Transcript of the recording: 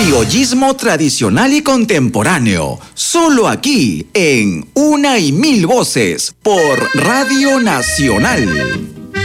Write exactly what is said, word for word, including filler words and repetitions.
Criollismo tradicional y contemporáneo, solo aquí en Una y Mil Voces por Radio Nacional.